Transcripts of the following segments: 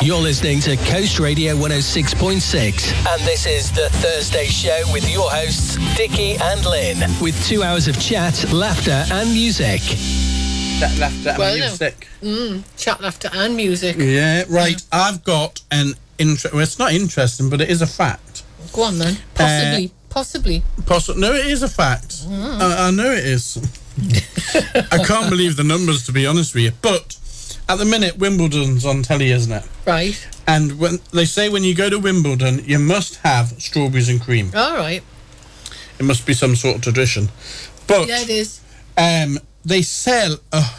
You're listening to Coast Radio 106.6, and this is The Thursday Show with your hosts, Dickie and Lynn, with 2 hours of chat, laughter and music. Chat, laughter and music. Chat, laughter and music. Yeah, right. I've got an well, it's not interesting, but it is a fact. Go on then. Possibly. No, it is a fact. I know it is. I can't believe the numbers, to be honest with you. But at the minute, Wimbledon's on telly, isn't it? Right. And when they say when you go to Wimbledon, you must have strawberries and cream. All right. It must be some sort of tradition. But yeah, it is. They sell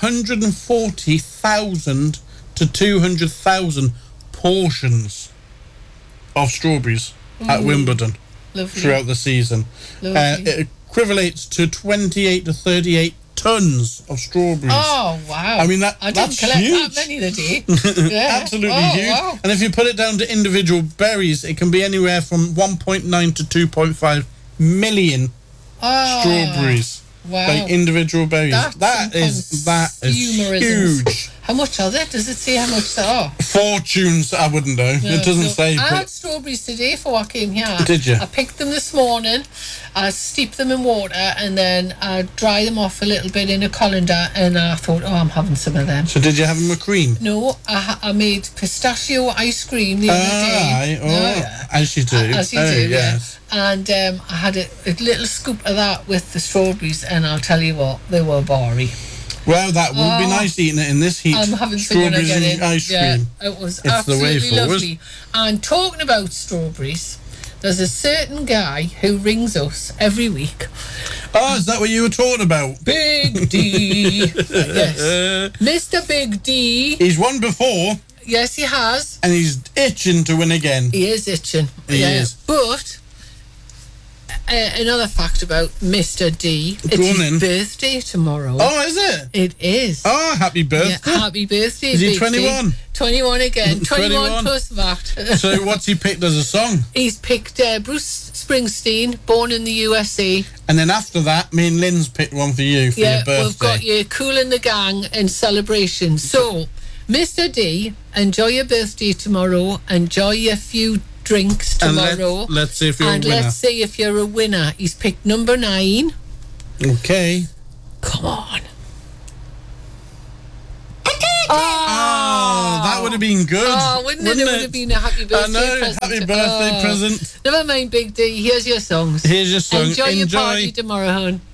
140,000 to 200,000 portions of strawberries at Wimbledon. Lovely. Throughout the season. It equivalates to 28 to 38 tons of strawberries. Oh, wow. I mean, I didn't collect huge. that many the day. Yeah. Absolutely huge. Wow. And if you put it down to individual berries, it can be anywhere from 1.9 to 2.5 million strawberries. Wow. Like individual berries. That is huge. How much are there? Does it say how much there are? Fortunes, I wouldn't know. No, it doesn't say. I had strawberries today before I came here. Did you? I picked them this morning. I steep them in water and then I dry them off a little bit in a colander, and I thought, I'm having some of them. So did you have them with cream? No, I made pistachio ice cream the other day. As you do. As you do, yes. And I had a little scoop of that with the strawberries, and I'll tell you what, they were bari. Well, that would be nice eating it in this heat. I'm having some when I get in. Ice cream. Yeah, it was it's absolutely lovely. And talking about strawberries, there's a certain guy who rings us every week. Oh, is that what you were talking about? Big D. Yes. Mr. Big D. He's won before. Yes, he has. And he's itching to win again. He is itching. He is. But another fact about Mr. D. It's his birthday tomorrow. Oh, is it? It is. Oh, happy birthday. Yeah, happy birthday. Is he 21? 21 again. 21 plus that. So what's he picked as a song? He's picked Bruce Springsteen, Born in the USA. And then after that, me and Lynn's picked one for you for your birthday. We've got you Kool and the Gang and Celebration. So, Mr. D, enjoy your birthday tomorrow. Enjoy your few drinks tomorrow. And let's see if you're a winner. Let's see if you're a winner. He's picked number 9. Okay. Come on. Oh, that would have been good. Oh, wouldn't it? It would have been a happy birthday present. Happy birthday present. Never mind, Big D. Here's your songs. Here's your song. Enjoy your party tomorrow, hon.